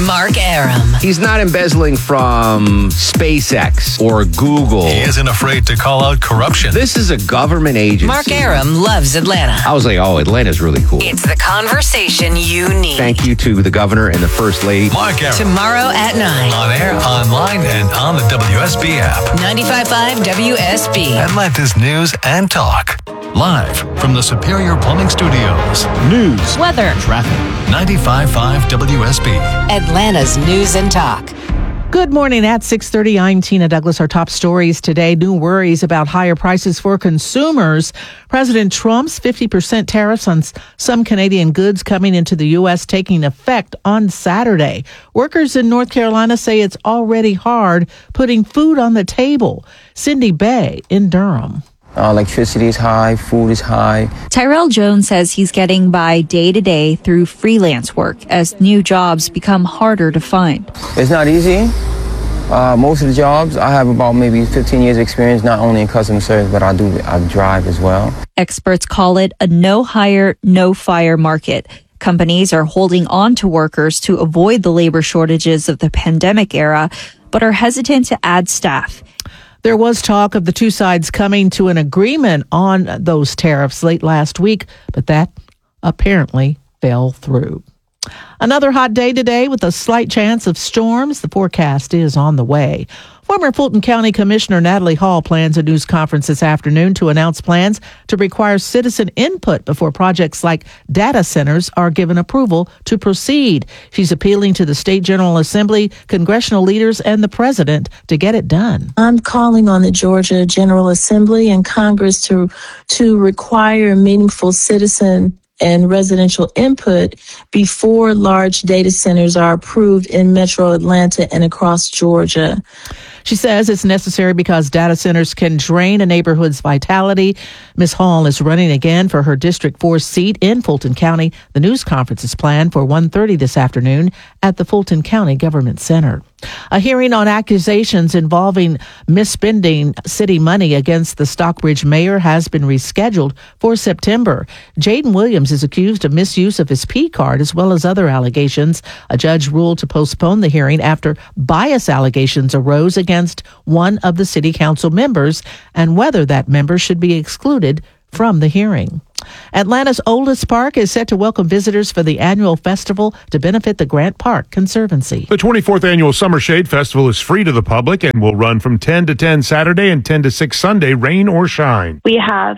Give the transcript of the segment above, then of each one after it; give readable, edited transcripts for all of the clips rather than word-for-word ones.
Mark Arum. He's not embezzling from SpaceX or Google. He isn't afraid to call out corruption. This is a government agency. Mark Arum loves Atlanta. I was like, oh, Atlanta's really cool. It's the conversation you need. Thank you to the governor and the first lady. Mark Arum. Tomorrow at 9. On air, online, and on the WSB app. 95.5 WSB. Atlanta's News and Talk. Live from the Superior Plumbing Studios. News, Weather. traffic. 95.5 WSB. Atlanta's News and Talk. Good morning at 6:30. I'm Tina Douglas. Our top stories today. New worries about higher prices for consumers. President Trump's 50% tariffs on some Canadian goods coming into the U.S. taking effect on Saturday. Workers in North Carolina say it's already hard putting food on the table. Cindy Bay in Durham. Electricity is high, food is high. Tyrell Jones says he's getting by day to day through freelance work as new jobs become harder to find. It's not easy. Most of the jobs, I have about maybe 15 years experience, not only in customer service, but I drive as well. Experts call it a no hire, no fire market. Companies are holding on to workers to avoid the labor shortages of the pandemic era, but are hesitant to add staff. There was talk of the two sides coming to an agreement on those tariffs late last week, but that apparently fell through. Another hot day today with a slight chance of storms. The forecast is on the way. Former Fulton County Commissioner Natalie Hall plans a news conference this afternoon to announce plans to require citizen input before projects like data centers are given approval to proceed. She's appealing to the State General Assembly, congressional leaders, and the president to get it done. I'm calling on the Georgia General Assembly and Congress to require meaningful citizen and residential input before large data centers are approved in Metro Atlanta and across Georgia. She says it's necessary because data centers can drain a neighborhood's vitality. Ms. Hall is running again for her District 4 seat in Fulton County. The news conference is planned for 1:30 this afternoon at the Fulton County Government Center. A hearing on accusations involving misspending city money against the Stockbridge mayor has been rescheduled for September. Jaden Williams is accused of misuse of his P card as well as other allegations. A judge ruled to postpone the hearing after bias allegations arose against one of the city council members and whether that member should be excluded from the hearing. Atlanta's oldest park is set to welcome visitors for the annual festival to benefit the Grant Park Conservancy. The 24th Annual Summer Shade Festival is free to the public and will run from 10 to 10 Saturday and 10 to 6 Sunday, rain or shine. We have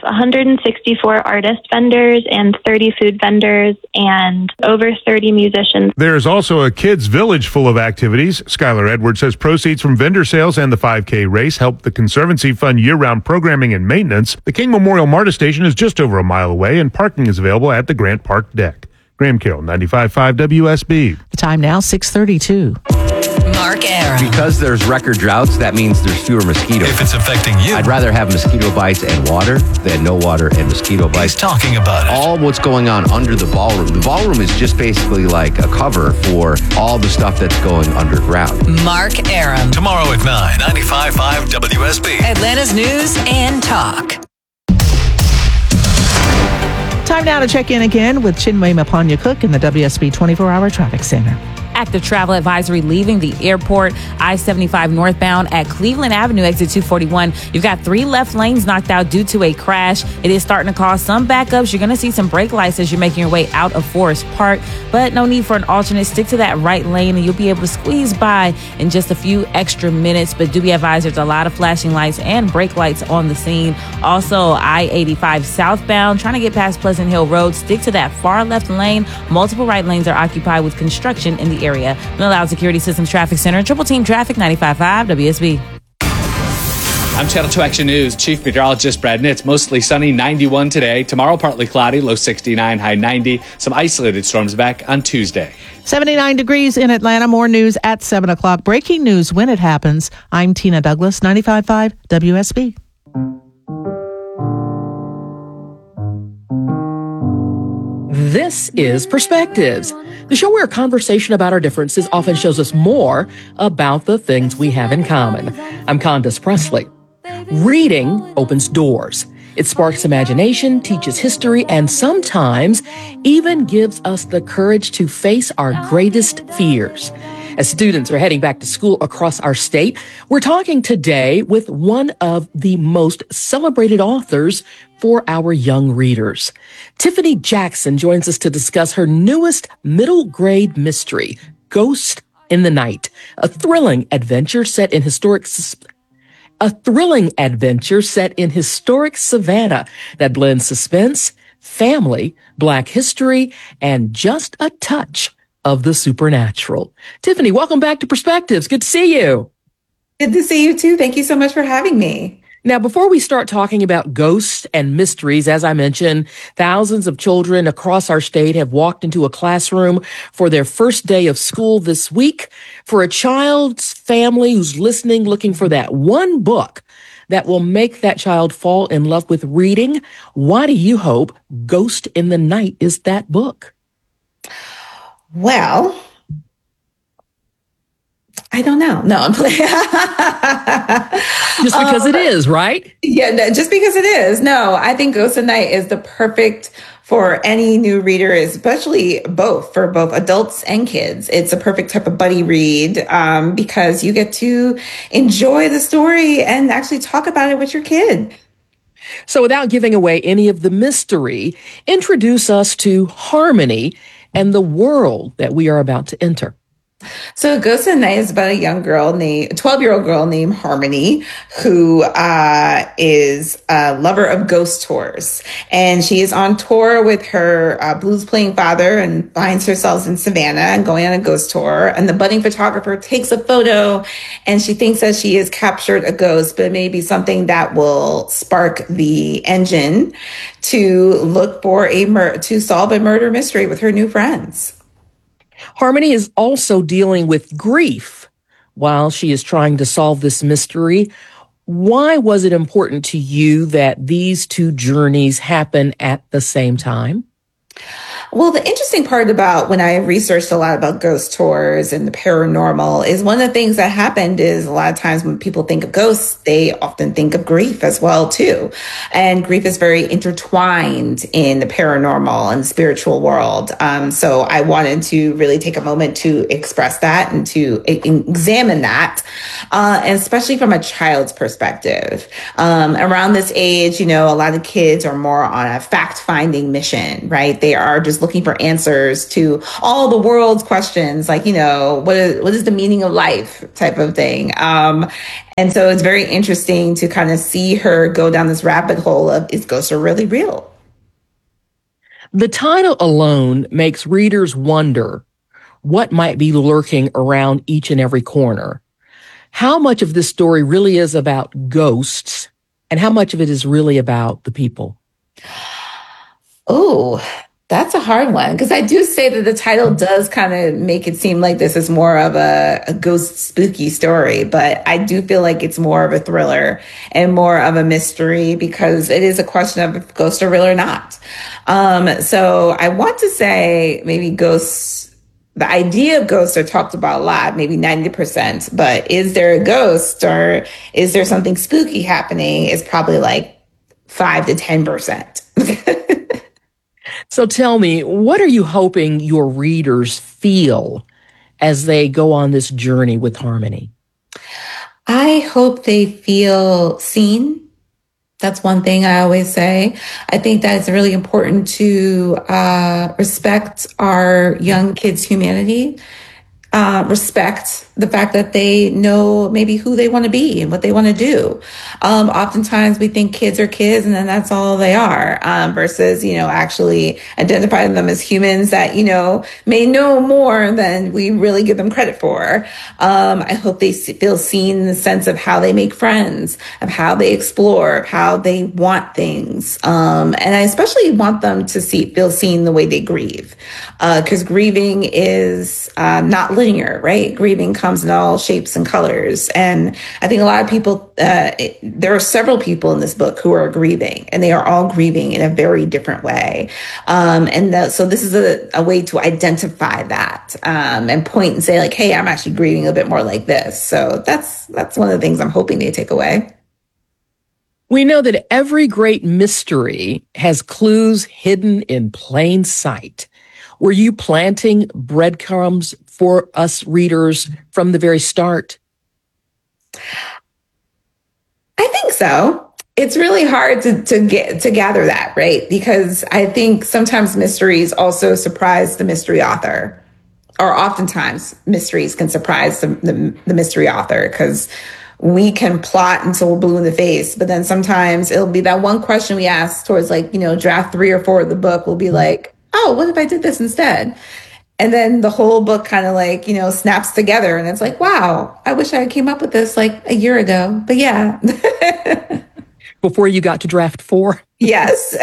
164 artist vendors and 30 food vendors and over 30 musicians. There's also a kids' village full of activities. Skylar Edwards says proceeds from vendor sales and the 5K race help the Conservancy fund year-round programming and maintenance. The King Memorial MARTA station is just over a mile away, and parking is available at the Grant Park deck. Graham Carroll, 95.5 WSB. The time now, 6:32. Mark Arum. Because there's record droughts, that means there's fewer mosquitoes. If it's affecting you, I'd rather have mosquito bites and water than no water and mosquito he's bites. talking about it. All what's going on under the ballroom. The ballroom is just basically like a cover for all the stuff that's going underground. Mark Arum. Tomorrow at 9, 95.5 WSB. Atlanta's News and Talk. Time now to check in again with Chinwe Mapanya-Cook in the WSB 24-hour traffic center. Active travel advisory leaving the airport, I-75 northbound at Cleveland Avenue, exit 241. You've got 3 left lanes knocked out due to a crash. It is starting to cause some backups. You're going to see some brake lights as you're making your way out of Forest Park, but no need for an alternate. Stick to that right lane and you'll be able to squeeze by in just a few extra minutes. But do be advised, there's a lot of flashing lights and brake lights on the scene. Also, I-85 southbound, trying to get past Pleasant Hill Road. Stick to that far left lane. Multiple right lanes are occupied with construction in the area. Loud Security Systems Traffic Center, Triple Team Traffic, 95.5 WSB. I'm Channel 2 Action News. Chief Meteorologist Brad Nitz. Mostly sunny, 91 today. Tomorrow, partly cloudy, low 69, high 90. Some isolated storms back on Tuesday. 79 degrees in Atlanta. More news at 7 o'clock. Breaking news when it happens. I'm Tina Douglas, 95.5 WSB. This is Perspectives, the show where a conversation about our differences often shows us more about the things we have in common. I'm Candace Presley. Reading opens doors. It sparks imagination, teaches history, and sometimes even gives us the courage to face our greatest fears. as students are heading back to school across our state. We're talking today with one of the most celebrated authors for our young readers. Tiffany Jackson joins us to discuss her newest middle grade mystery, Ghost in the Night, a thrilling adventure set in historic Savannah that blends suspense, family, Black history, and just a touch of the supernatural. Tiffany, welcome back to Perspectives. Good to see you. Good to see you too. Thank you so much for having me. Now, before we start talking about ghosts and mysteries, as I mentioned, thousands of children across our state have walked into a classroom for their first day of school this week. For a child's family who's listening, looking for that one book that will make that child fall in love with reading, why do you hope Ghost in the Night is that book? Well, I don't know. No, I'm playing. Just because it is, right? Yeah, no, just because it is. No, I think Ghost in the Night is the perfect for any new reader, especially for both adults and kids. It's a perfect type of buddy read because you get to enjoy the story and actually talk about it with your kid. So without giving away any of the mystery, introduce us to Harmony and the world that we are about to enter. So Ghost in the Night is about a 12-year-old girl named Harmony, who is a lover of ghost tours. And she is on tour with her blues playing father and finds herself in Savannah and going on a ghost tour. And the budding photographer takes a photo and she thinks that she has captured a ghost, but it may be something that will spark the engine to look for to solve a murder mystery with her new friends. Harmony is also dealing with grief while she is trying to solve this mystery. Why was it important to you that these two journeys happen at the same time? Well, the interesting part about when I researched a lot about ghost tours and the paranormal is one of the things that happened is a lot of times when people think of ghosts, they often think of grief as well, too. And grief is very intertwined in the paranormal and spiritual world. So I wanted to really take a moment to express that and to examine that, and especially from a child's perspective. Around this age, a lot of kids are more on a fact-finding mission, right? They are just looking for answers to all the world's questions, like, what is the meaning of life type of thing. And so it's very interesting to kind of see her go down this rabbit hole of, is ghosts are really real? The title alone makes readers wonder what might be lurking around each and every corner. How much of this story really is about ghosts and how much of it is really about the people? Oh, that's a hard one, because I do say that the title does kind of make it seem like this is more of a ghost spooky story, but I do feel like it's more of a thriller and more of a mystery because it is a question of if ghosts are real or not. So I want to say maybe ghosts, the idea of ghosts are talked about a lot, maybe 90%, but is there a ghost or is there something spooky happening is probably like 5 to 10%. So tell me, what are you hoping your readers feel as they go on this journey with Harmony? I hope they feel seen. That's one thing I always say. I think that it's really important to respect our young kids' humanity, respect the fact that they know maybe who they want to be and what they want to do. Oftentimes we think kids are kids and then that's all they are, versus, actually identifying them as humans that, may know more than we really give them credit for. I hope they feel seen in the sense of how they make friends, of how they explore, of how they want things. And I especially want them to feel seen the way they grieve, because grieving is not linear, right? Grieving comes in all shapes and colors. And I think a lot of people, there are several people in this book who are grieving, and they are all grieving in a very different way. So this is a way to identify that, and point and say like, hey, I'm actually grieving a bit more like this. So that's one of the things I'm hoping they take away. We know that every great mystery has clues hidden in plain sight. Were you planting breadcrumbs for us readers from the very start? I think so. It's really hard to gather that, right? Because I think sometimes mysteries also surprise the mystery author, or oftentimes mysteries can surprise the mystery author, because we can plot until we're blue in the face, but then sometimes it'll be that one question we ask towards draft 3 or 4 of the book will be like, oh, what if I did this instead? And then the whole book kind of snaps together, and it's like, wow, I wish I came up with this a year ago. But yeah. Before you got to draft 4? Yes.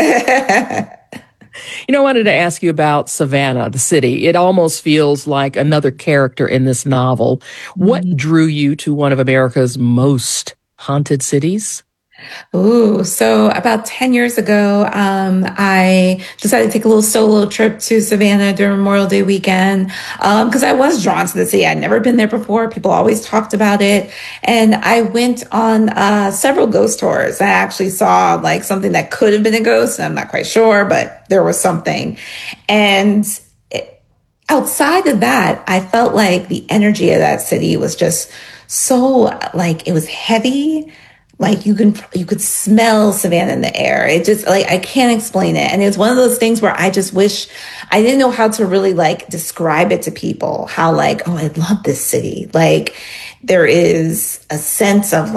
I wanted to ask you about Savannah, the city. It almost feels like another character in this novel. What drew you to one of America's most haunted cities? Ooh, so about 10 years ago, I decided to take a little solo trip to Savannah during Memorial Day weekend, because I was drawn to the city. I'd never been there before. People always talked about it. And I went on several ghost tours. I actually saw something that could have been a ghost. I'm not quite sure, but there was something. And outside of that, I felt like the energy of that city was just so it was heavy. You could smell Savannah in the air. It just I can't explain it. And it's one of those things where I just wish I didn't know how to really describe it to people. How oh, I love this city. There is a sense of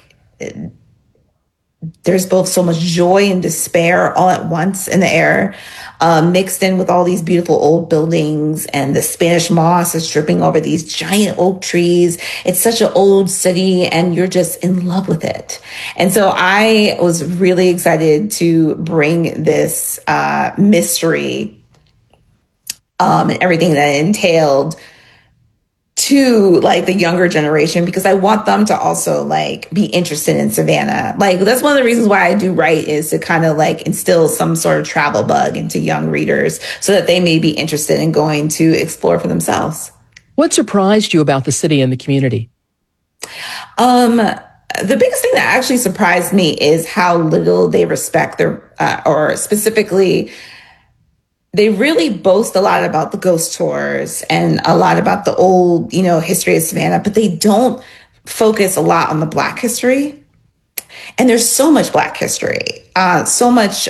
there's both so much joy and despair all at once in the air, mixed in with all these beautiful old buildings, and the Spanish moss is dripping over these giant oak trees. It's such an old city, and you're just in love with it. And so I was really excited to bring this mystery and everything that it entailed to the younger generation, because I want them to also be interested in Savannah. That's one of the reasons why I do write, is to kind of instill some sort of travel bug into young readers so that they may be interested in going to explore for themselves. What surprised you about the city and the community? The biggest thing that actually surprised me is how little they respect their, or specifically, they really boast a lot about the ghost tours and a lot about the old, history of Savannah, but they don't focus a lot on the Black history. And there's so much Black history, so much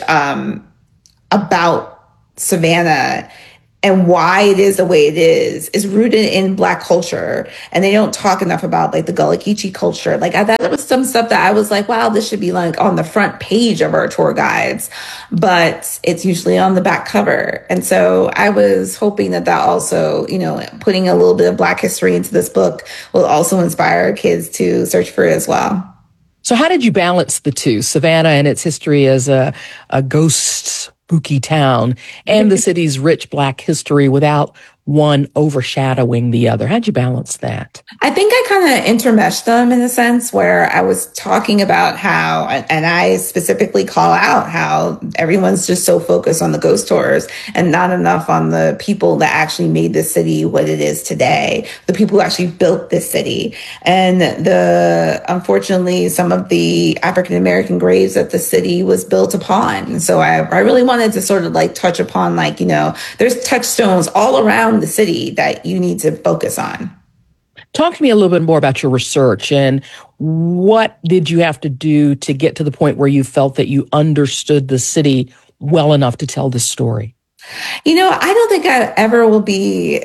about Savannah and why it is the way it is rooted in Black culture. And they don't talk enough about the Gullah Geechee culture. I thought there was some stuff that I was like, wow, this should be on the front page of our tour guides, but it's usually on the back cover. And so I was hoping that also, putting a little bit of Black history into this book will also inspire kids to search for it as well. So how did you balance the two, Savannah and its history as a ghost spooky town, and the city's rich Black history, without one overshadowing the other? How'd you balance that? I think I kind of intermeshed them in a sense where I was talking about how, and I specifically call out how everyone's just so focused on the ghost tours and not enough on the people that actually made this city what it is today, the people who actually built this city. And unfortunately, some of the African-American graves that the city was built upon. And so I really wanted to sort of touch upon there's touchstones all around the city that you need to focus on. Talk to me a little bit more about your research, and what did you have to do to get to the point where you felt that you understood the city well enough to tell this story? I don't think I ever will be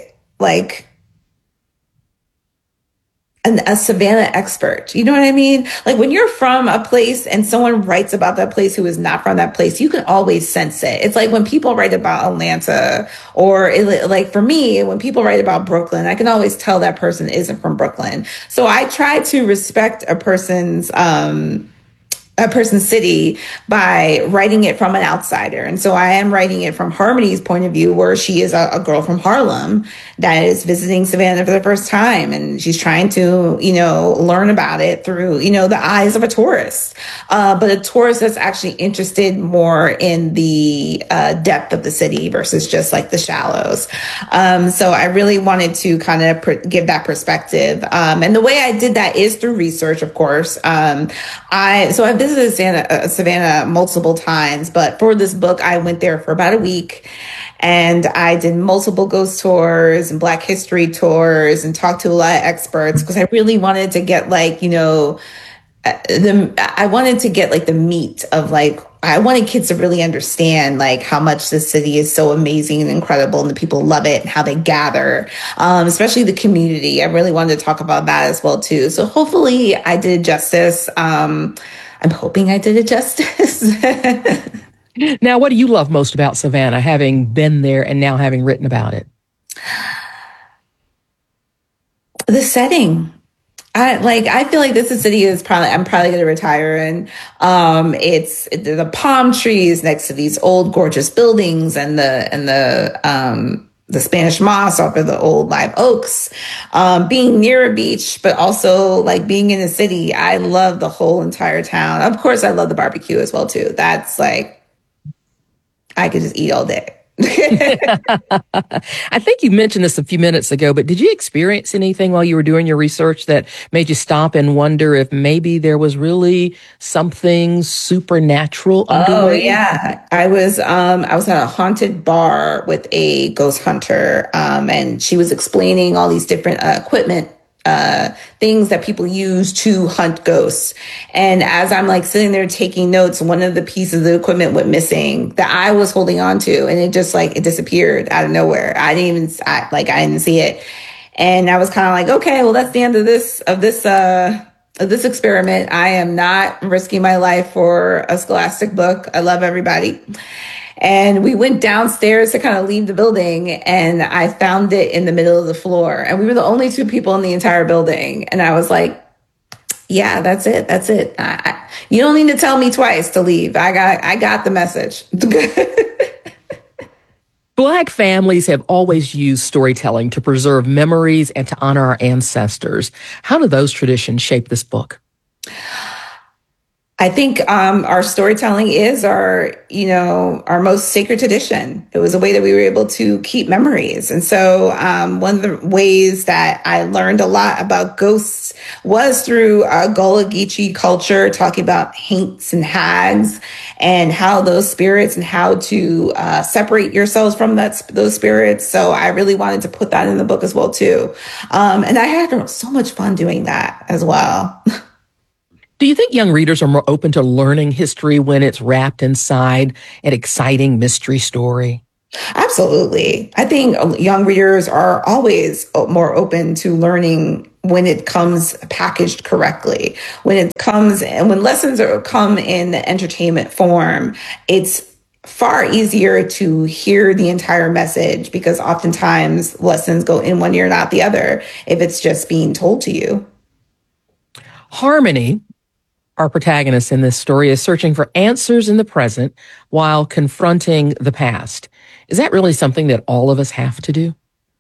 a Savannah expert. You know what I mean? When you're from a place and someone writes about that place who is not from that place, you can always sense it. It's when people write about Atlanta, or for me, when people write about Brooklyn, I can always tell that person isn't from Brooklyn. So I try to respect a person's city by writing it from an outsider. And so I am writing it from Harmony's point of view, where she is a girl from Harlem that is visiting Savannah for the first time. And she's trying to, learn about it through, the eyes of a tourist. But a tourist that's actually interested more in the depth of the city versus just the shallows. So I really wanted to kind of give that perspective. And the way I did that is through research, of course. I visited visited Savannah multiple times, but for this book, I went there for about a week. And I did multiple ghost tours and Black history tours and talked to a lot of experts because I really wanted to get I wanted to get like the meat of I wanted kids to really understand like how much this city is so amazing and incredible and the people love it and how they gather, especially the community. I really wanted to talk about that as well too. So hopefully I did it justice. I'm hoping I did it justice. Now, what do you love most about Savannah, having been there and now having written about it? The setting. I feel like this city is I'm probably going to retire in. It's the palm trees next to these old gorgeous buildings and the Spanish moss off of the old live oaks, being near a beach, but also like being in a city. I love the whole entire town. Of course, I love the barbecue as well too. That's like, I could just eat all day. I think you mentioned this a few minutes ago, but did you experience anything while you were doing your research that made you stop and wonder if maybe there was really something supernatural underway? Oh yeah, I was at a haunted bar with a ghost hunter, and she was explaining all these different equipment. Things that people use to hunt ghosts. And as I'm like sitting there taking notes, one of the pieces of the equipment went missing that I was holding on to. And it just it disappeared out of nowhere. I didn't see it. And I was kind of like, okay, well, that's the end of this experiment. I am not risking my life for a Scholastic book. I love everybody. And we went downstairs to kind of leave the building, and I found it in the middle of the floor. And we were the only two people in the entire building. And I was like, yeah, that's it. That's it. You don't need to tell me twice to leave. I got the message. Black families have always used storytelling to preserve memories and to honor our ancestors. How do those traditions shape this book? I think our storytelling is our most sacred tradition. It was a way that we were able to keep memories. And so one of the ways that I learned a lot about ghosts was through Gullah Geechee culture, talking about haints and hags and how those spirits and how to separate yourselves from those spirits. So I really wanted to put that in the book as well, too. And I had so much fun doing that as well. Do you think young readers are more open to learning history when it's wrapped inside an exciting mystery story? Absolutely. I think young readers are always more open to learning when it comes packaged correctly. When lessons come in entertainment form, it's far easier to hear the entire message because oftentimes lessons go in one ear, not the other, if it's just being told to you. Harmony, our protagonist in this story, is searching for answers in the present while confronting the past. Is that really something that all of us have to do?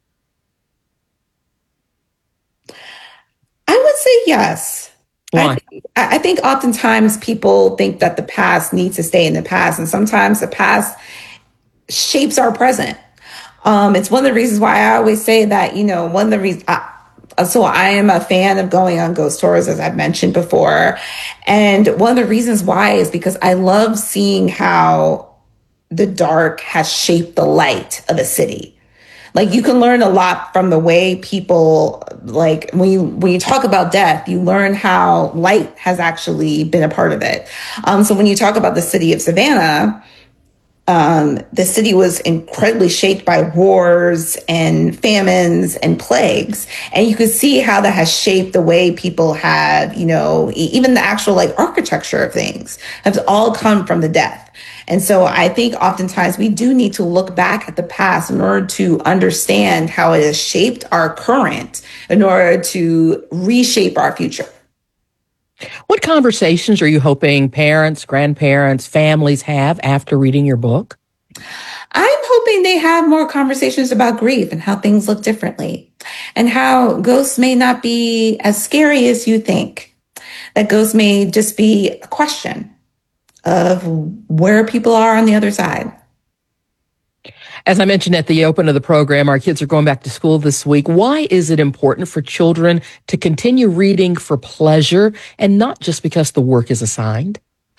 I would say yes. Why? I think oftentimes people think that the past needs to stay in the past, and sometimes the past shapes our present. It's one of the reasons why I always say that, one of the reasons... So I am a fan of going on ghost tours, as I've mentioned before. And one of the reasons why is because I love seeing how the dark has shaped the light of a city. Like, you can learn a lot from the way people, like, when you talk about death, you learn how light has actually been a part of it. So when you talk about the city of Savannah, the city was incredibly shaped by wars and famines and plagues. And you could see how that has shaped the way people have, even the actual architecture of things has all come from the death. And so I think oftentimes we do need to look back at the past in order to understand how it has shaped our current in order to reshape our future. What conversations are you hoping parents, grandparents, families have after reading your book? I'm hoping they have more conversations about grief and how things look differently and how ghosts may not be as scary as you think. That ghosts may just be a question of where people are on the other side. As I mentioned at the open of the program, our kids are going back to school this week. Why is it important for children to continue reading for pleasure and not just because the work is assigned?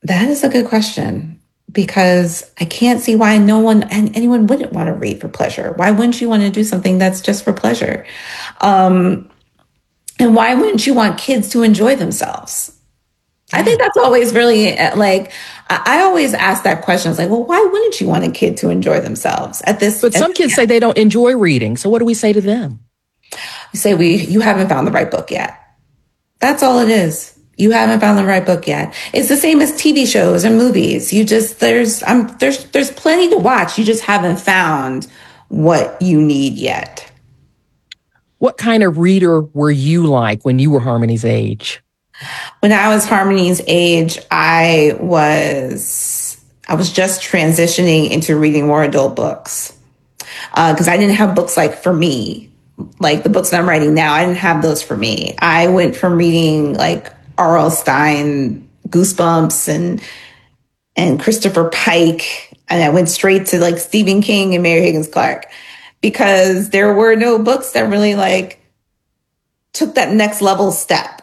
That is a good question, because I can't see why anyone wouldn't want to read for pleasure. Why wouldn't you want to do something that's just for pleasure? And why wouldn't you want kids to enjoy themselves? I think that's always really I always ask that question. It's like, well, why wouldn't you want a kid to enjoy themselves But some kids say they don't enjoy reading. So what do we say to them? We say you haven't found the right book yet. That's all it is. You haven't found the right book yet. It's the same as TV shows and movies. There's plenty to watch. You just haven't found what you need yet. What kind of reader were you like when you were Harmony's age? When I was Harmony's age, I was just transitioning into reading more adult books, because I didn't have books like for me, like the books that I'm writing now. I didn't have those for me. I went from reading like R.L. Stein, Goosebumps, and Christopher Pike, and I went straight to like Stephen King and Mary Higgins Clark, because there were no books that really like took that next level step.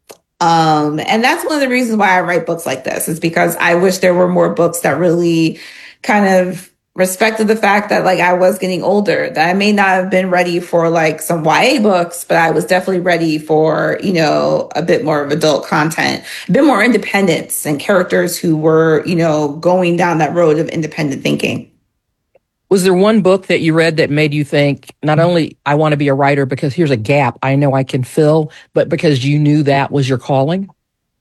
And that's one of the reasons why I write books like this, is because I wish there were more books that really kind of respected the fact that like I was getting older, that I may not have been ready for like some YA books, but I was definitely ready for, a bit more of adult content, a bit more independence, and characters who were, going down that road of independent thinking. Was there one book that you read that made you think, not only I want to be a writer because here's a gap I know I can fill, but because you knew that was your calling?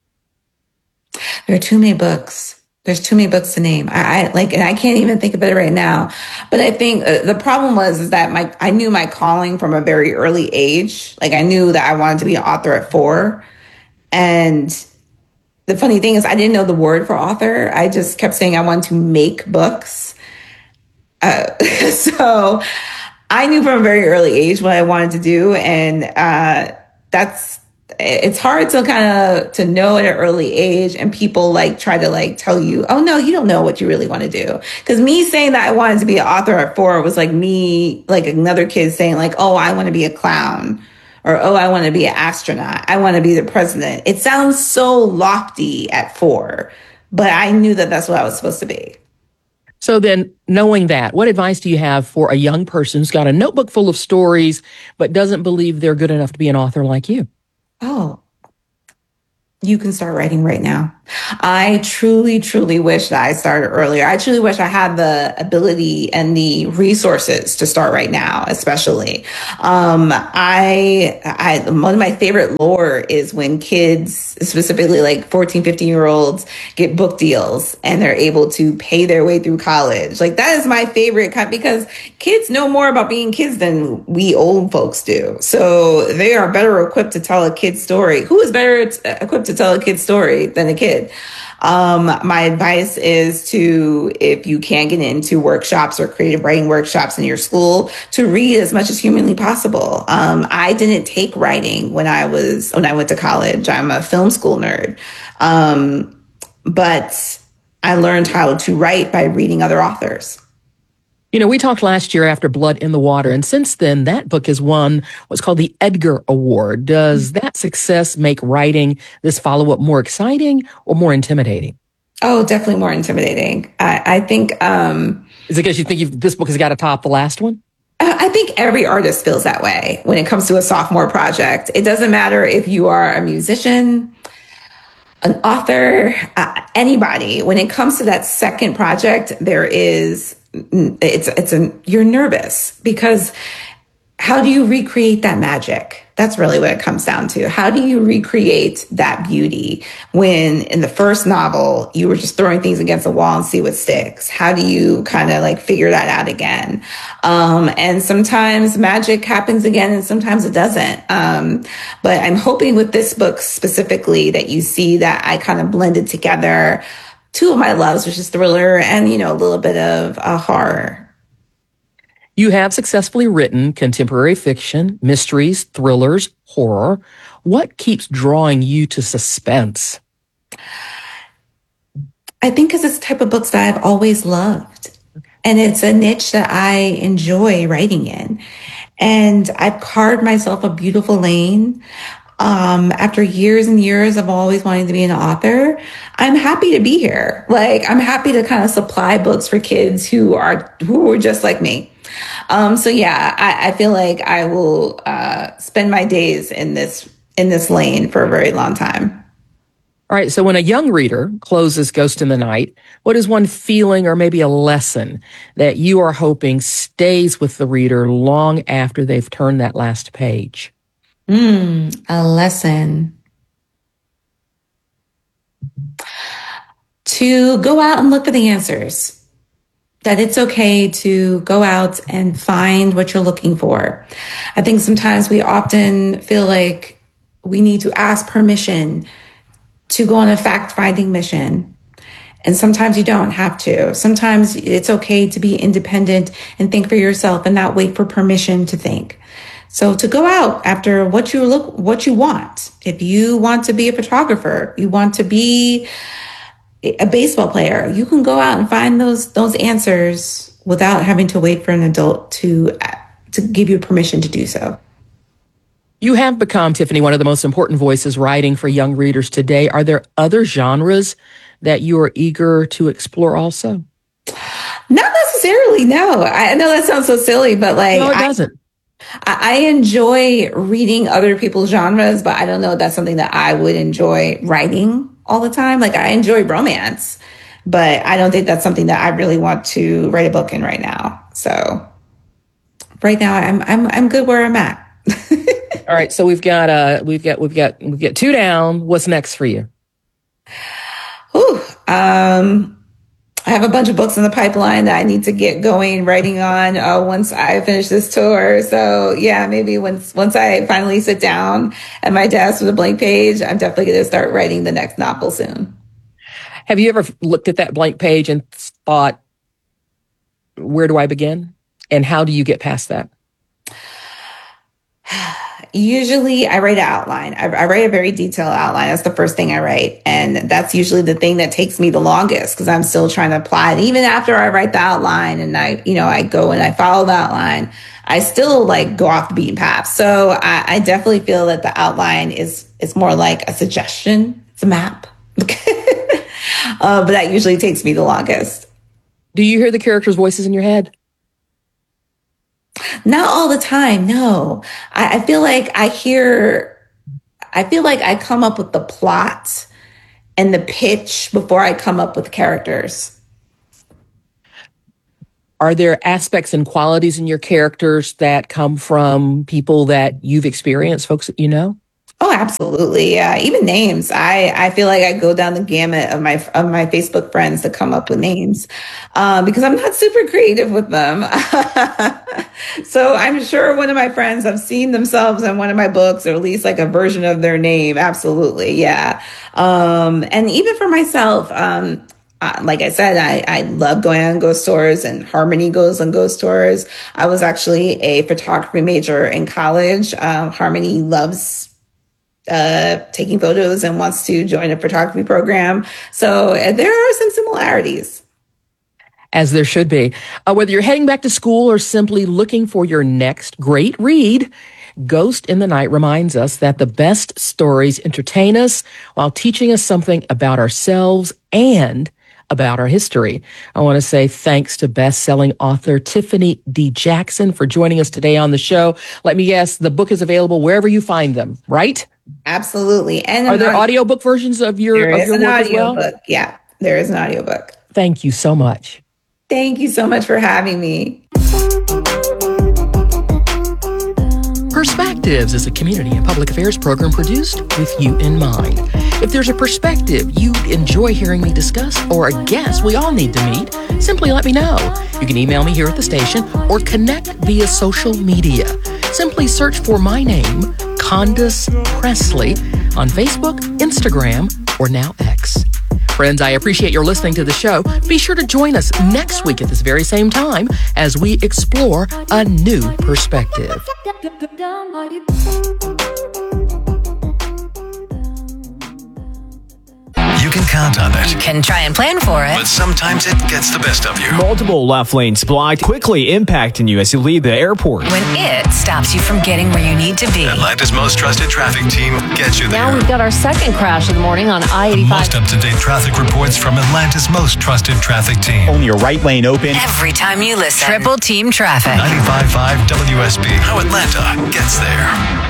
There are too many books. There's too many books to name. And I can't even think of it right now. But I think the problem is that I knew my calling from a very early age. Like I knew that I wanted to be an author at 4. And the funny thing is I didn't know the word for author. I just kept saying I wanted to make books. So I knew from a very early age what I wanted to do. And it's hard to kind of to know at an early age, and people like try to like tell you, oh no, you don't know what you really want to do. Because me saying that I wanted to be an author at 4 was like me, like another kid saying like, oh, I want to be a clown, or oh, I want to be an astronaut, I want to be the president. It sounds so lofty at 4, but I knew that that's what I was supposed to be. So then, knowing that, what advice do you have for a young person who's got a notebook full of stories but doesn't believe they're good enough to be an author like you? Oh, you can start writing right now. I truly, truly wish that I started earlier. I truly wish I had the ability and the resources to start right now, especially. One of my favorite lore is when kids, specifically like 14, 15-year-olds, get book deals and they're able to pay their way through college. Like that is my favorite because kids know more about being kids than we old folks do. So they are better equipped to tell a kid's story. Who is better equipped to tell a kid's story than a kid? My advice is to, if you can get into workshops or creative writing workshops in your school, to read as much as humanly possible. I didn't take writing when I went to college. I'm a film school nerd. But I learned how to write by reading other authors. We talked last year after Blood in the Water, and since then, that book has won what's called the Edgar Award. Does that success make writing this follow-up more exciting or more intimidating? Oh, definitely more intimidating. I think... Is it because you think this book has got to top the last one? I think every artist feels that way when it comes to a sophomore project. It doesn't matter if you are a musician, an author, anybody. When it comes to that second project, you're nervous, because how do you recreate that magic? That's really what it comes down to. How do you recreate that beauty when in the first novel you were just throwing things against the wall and see what sticks? How do you kind of like figure that out again? And sometimes magic happens again and sometimes it doesn't. But I'm hoping with this book specifically that you see that I kind of blended together two of my loves, which is thriller and, a little bit of horror. You have successfully written contemporary fiction, mysteries, thrillers, horror. What keeps drawing you to suspense? I think because it's the type of books that I've always loved. And it's a niche that I enjoy writing in. And I've carved myself a beautiful lane. After years and years of always wanting to be an author, I'm happy to be here. Like, I'm happy to kind of supply books for kids who are just like me. So yeah, I feel like I will spend my days in this lane for a very long time. All right. So when a young reader closes Ghost in the Night, what is one feeling or maybe a lesson that you are hoping stays with the reader long after they've turned that last page? A lesson. To go out and look for the answers. That it's okay to go out and find what you're looking for. I think sometimes we often feel like we need to ask permission to go on a fact-finding mission. And sometimes you don't have to. Sometimes it's okay to be independent and think for yourself and not wait for permission to think. So to go out after what you want. If you want to be a photographer, you want to be a baseball player, you can go out and find those answers without having to wait for an adult to give you permission to do so. You have become, Tiffany, one of the most important voices writing for young readers today. Are there other genres that you are eager to explore also? Not necessarily, no. I know that sounds so silly, but like... No, it doesn't. I enjoy reading other people's genres, but I don't know if that's something that I would enjoy writing all the time. Like, I enjoy romance, but I don't think that's something that I really want to write a book in right now. So right now I'm good where I'm at. All right. So we've got two down. What's next for you? I have a bunch of books in the pipeline that I need to get going writing on once I finish this tour. So yeah, maybe once I finally sit down at my desk with a blank page, I'm definitely going to start writing the next novel soon. Have you ever looked at that blank page and thought, where do I begin? And how do you get past that? Usually I write an outline. I write a very detailed outline. That's the first thing I write. And that's usually the thing that takes me the longest because I'm still trying to apply it. Even after I write the outline and I go and I follow the outline, I still go off the beaten path. So I definitely feel that the outline is more like a suggestion. It's a map. But that usually takes me the longest. Do you hear the characters' voices in your head? Not all the time, no. I feel like I come up with the plot and the pitch before I come up with the characters. Are there aspects and qualities in your characters that come from people that you've experienced, folks that you know? Oh, absolutely. Yeah. Even names. I feel like I go down the gamut of my Facebook friends to come up with names because I'm not super creative with them. So I'm sure one of my friends have seen themselves in one of my books, or at least like a version of their name. Absolutely. Yeah. And even for myself, like I said, I love going on ghost tours, and Harmony goes on ghost tours. I was actually a photography major in college. Harmony loves taking photos and wants to join a photography program. So there are some similarities. As there should be. Whether you're heading back to school or simply looking for your next great read, Ghost in the Night reminds us that the best stories entertain us while teaching us something about ourselves and about our history. I want to say thanks to best-selling author Tiffany D. Jackson for joining us today on the show. Let me guess, the book is available wherever you find them, right? Absolutely. And are there audiobook versions of your work as well? Book. Yeah, there is an audiobook. Thank you so much. Thank you so much for having me. Perspectives is a community and public affairs program produced with you in mind. If there's a perspective you'd enjoy hearing me discuss or a guest we all need to meet, simply let me know. You can email me here at the station or connect via social media. Simply search for my name, Candace Presley, on Facebook, Instagram, or now X. Friends, I appreciate your listening to the show. Be sure to join us next week at this very same time as we explore a new perspective. You can count on it. You can try and plan for it. But sometimes it gets the best of you. Multiple left lanes blocked, quickly impacting you as you leave the airport. When it stops you from getting where you need to be. Atlanta's most trusted traffic team gets you there. Now we've got our second crash of the morning on I-85. Most up-to-date traffic reports from Atlanta's most trusted traffic team. Only your right lane open. Every time you listen. Triple Team Traffic. 95.5 WSB. How Atlanta gets there.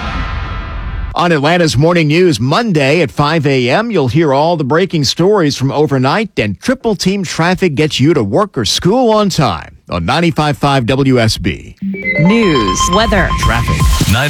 On Atlanta's Morning News Monday at 5 a.m., you'll hear all the breaking stories from overnight, and Triple Team Traffic gets you to work or school on time on 95.5 WSB. News. Weather. Traffic.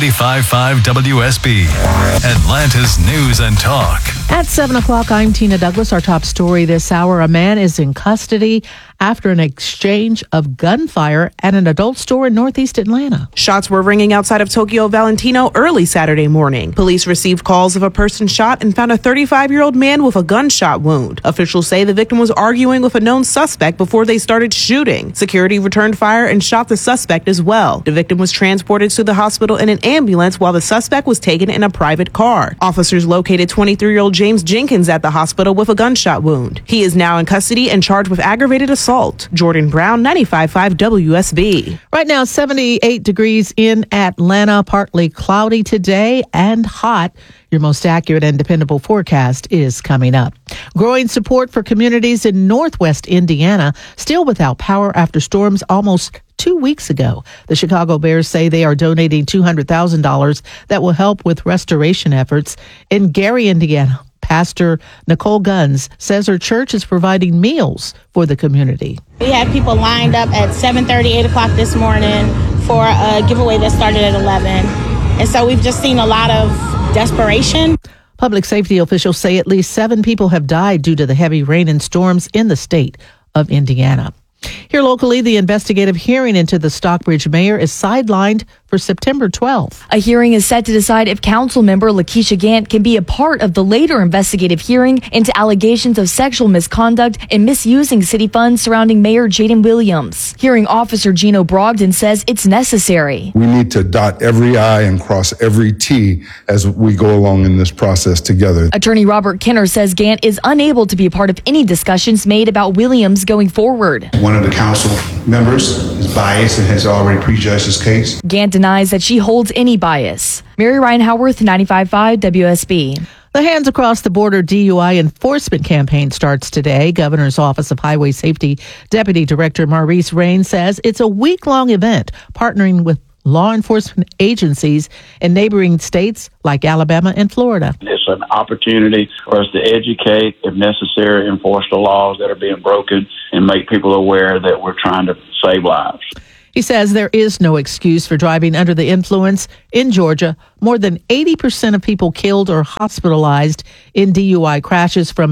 95.5 WSB. Atlanta's News and Talk. At 7 o'clock, I'm Tina Douglas. Our top story this hour, a man is in custody after an exchange of gunfire at an adult store in northeast Atlanta. Shots were ringing outside of Tokyo Valentino early Saturday morning. Police received calls of a person shot and found a 35-year-old man with a gunshot wound. Officials say the victim was arguing with a known suspect before they started shooting. Security returned fire and shot the suspect as well. The victim was transported to the hospital in an ambulance while the suspect was taken in a private car. Officers located 23-year-old James Jenkins at the hospital with a gunshot wound. He is now in custody and charged with aggravated assault. Jordan Brown, 95.5 WSB. Right now, 78 degrees in Atlanta, partly cloudy today and hot. Your most accurate and dependable forecast is coming up. Growing support for communities in northwest Indiana still without power after storms almost 2 weeks ago. The Chicago Bears say they are donating $200,000 that will help with restoration efforts. In Gary, Indiana, Pastor Nicole Guns says her church is providing meals for the community. We had people lined up at 7:30, 8 o'clock this morning for a giveaway that started at 11. And so we've just seen a lot of desperation. Public safety officials say at least 7 people have died due to the heavy rain and storms in the state of Indiana. Here locally, the investigative hearing into the Stockbridge mayor is sidelined for September 12th. A hearing is set to decide if council member Lakeisha Gant can be a part of the later investigative hearing into allegations of sexual misconduct and misusing city funds surrounding Mayor Jaden Williams. Hearing officer Gino Brogdon says it's necessary. We need to dot every I and cross every T as we go along in this process together. Attorney Robert Kenner says Gant is unable to be a part of any discussions made about Williams going forward. One of the council members is biased and has already prejudged his case. Gant denies that she holds any bias. Mary Ryan Howarth, 95.5 WSB. The Hands Across the Border DUI enforcement campaign starts today. Governor's Office of Highway Safety Deputy Director Maurice Rain says it's a week-long event partnering with law enforcement agencies in neighboring states like Alabama and Florida. It's an opportunity for us to educate, if necessary, enforce the laws that are being broken and make people aware that we're trying to save lives. He says there is no excuse for driving under the influence. In Georgia, more than 80% of people killed or hospitalized in DUI crashes from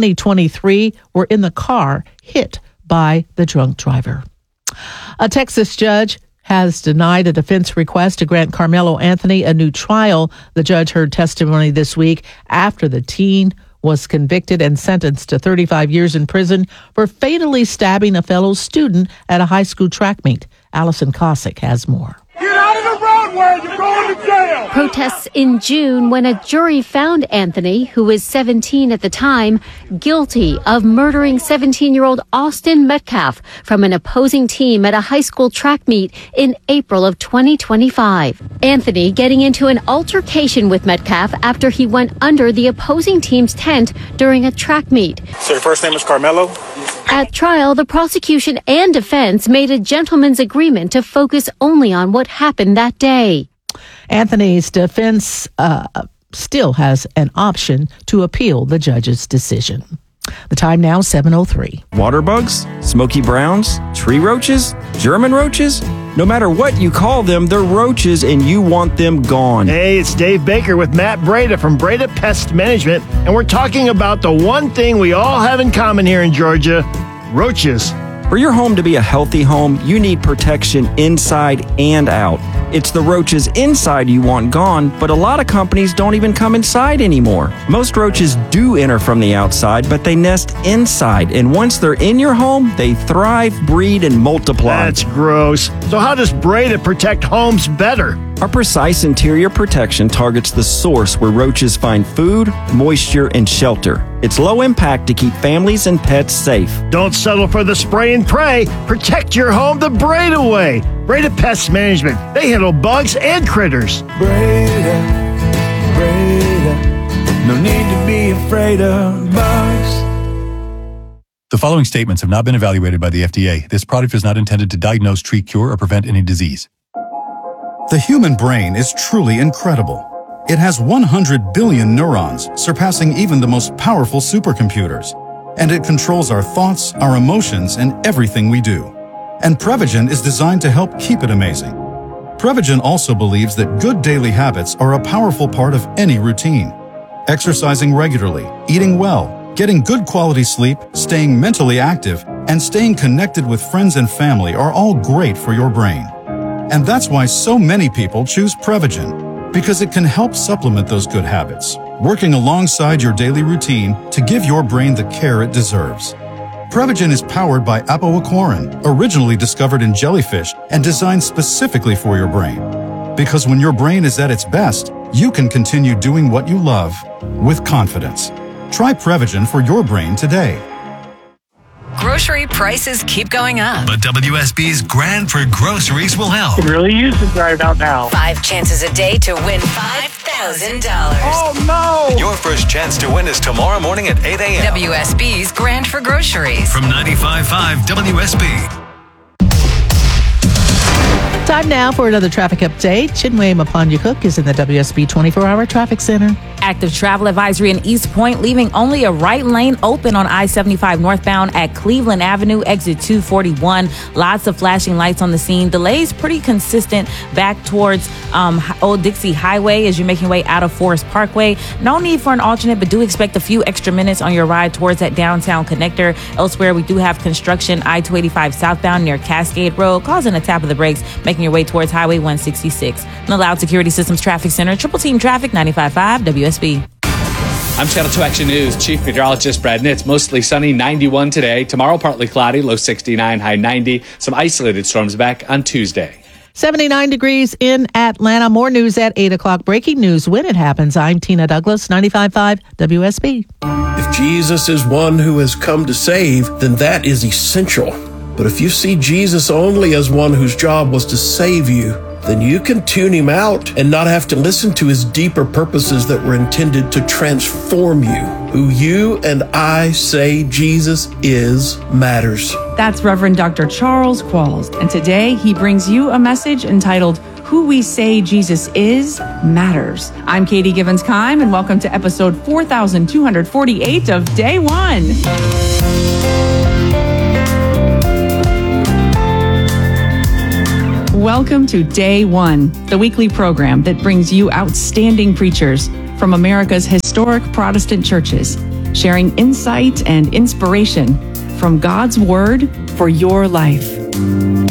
2023 were in the car hit by the drunk driver. A Texas judge has denied a defense request to grant Carmelo Anthony a new trial. The judge heard testimony this week after the teen was convicted and sentenced to 35 years in prison for fatally stabbing a fellow student at a high school track meet. Allison Cossack has more. Get out of the roadway, you're going to jail! Protests in June when a jury found Anthony, who was 17 at the time, guilty of murdering 17-year-old Austin Metcalf from an opposing team at a high school track meet in April of 2025. Anthony getting into an altercation with Metcalf after he went under the opposing team's tent during a track meet. So your first name is Carmelo? At trial, the prosecution and defense made a gentleman's agreement to focus only on what happened that day. Anthony's defense still has an option to appeal the judge's decision. The time now, 7:03. Water bugs, smoky browns, tree roaches, German roaches. No matter what you call them, they're roaches and you want them gone. Hey, it's Dave Baker with Matt Breda from Breda Pest Management, and we're talking about the one thing we all have in common here in Georgia, roaches. For your home to be a healthy home, you need protection inside and out. It's the roaches inside you want gone, but a lot of companies don't even come inside anymore. Most roaches do enter from the outside, but they nest inside, and once they're in your home, they thrive, breed, and multiply. That's gross. So how does Breda protect homes better? Our precise interior protection targets the source where roaches find food, moisture, and shelter. It's low impact to keep families and pets safe. Don't settle for the spray and pray. Protect your home the Breda way. Breda Pest Management. They handle bugs and critters. Breda, no need to be afraid of bugs. The following statements have not been evaluated by the FDA. This product is not intended to diagnose, treat, cure, or prevent any disease. The human brain is truly incredible. It has 100 billion neurons, surpassing even the most powerful supercomputers. And it controls our thoughts, our emotions, and everything we do. And Prevagen is designed to help keep it amazing. Prevagen also believes that good daily habits are a powerful part of any routine. Exercising regularly, eating well, getting good quality sleep, staying mentally active, and staying connected with friends and family are all great for your brain. And that's why so many people choose Prevagen, because it can help supplement those good habits, working alongside your daily routine to give your brain the care it deserves. Prevagen is powered by apoaquarin, originally discovered in jellyfish and designed specifically for your brain. Because when your brain is at its best, you can continue doing what you love with confidence. Try Prevagen for your brain today. Grocery prices keep going up. But WSB's Grand for Groceries will help. Could really use it right out now. 5 chances a day to win $5,000. Oh, no! Your first chance to win is tomorrow morning at 8 a.m. WSB's Grand for Groceries. From 95.5 WSB. Time now for another traffic update. Chinwe Mapanyukuk is in the WSB 24-hour traffic center. Active travel advisory in East Point, leaving only a right lane open on I-75 northbound at Cleveland Avenue, exit 241. Lots of flashing lights on the scene. Delays pretty consistent back towards Old Dixie Highway as you're making your way out of Forest Parkway. No need for an alternate, but do expect a few extra minutes on your ride towards that downtown connector. Elsewhere, we do have construction I-285 southbound near Cascade Road, causing a tap of the brakes, making your way towards Highway 166. And the Loud Security Systems Traffic Center, Triple Team Traffic, 95.5 WSB. I'm Channel 2 Action News. Chief Meteorologist Brad Nitz. Mostly sunny, 91 today. Tomorrow, partly cloudy, low 69, high 90. Some isolated storms back on Tuesday. 79 degrees in Atlanta. More news at 8 o'clock. Breaking news when it happens. I'm Tina Douglas, 95.5 WSB. If Jesus is one who has come to save, then that is essential. But if you see Jesus only as one whose job was to save you, then you can tune him out and not have to listen to his deeper purposes that were intended to transform you. Who you and I say Jesus is matters. That's Reverend Dr. Charles Qualls, and today he brings you a message entitled, Who We Say Jesus Is Matters. I'm Katie Givens-Kime, and welcome to episode 4248 of Day One. Welcome to Day One, the weekly program that brings you outstanding preachers from America's historic Protestant churches, sharing insight and inspiration from God's Word for your life.